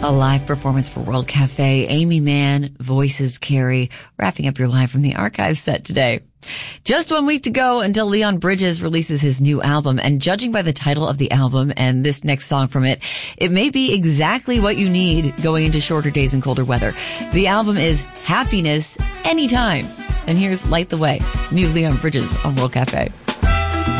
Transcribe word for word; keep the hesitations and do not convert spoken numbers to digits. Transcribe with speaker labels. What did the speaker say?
Speaker 1: A live performance for World Cafe. Amy Mann, voices Carrie, wrapping up your Live from the Archives set today. Just one week to go until Leon Bridges releases his new album, and judging by the title of the album and this next song from it, it may be exactly what you need going into shorter days and colder weather. The album is Happiness Anytime. And here's Light the Way, new Leon Bridges on World Cafe.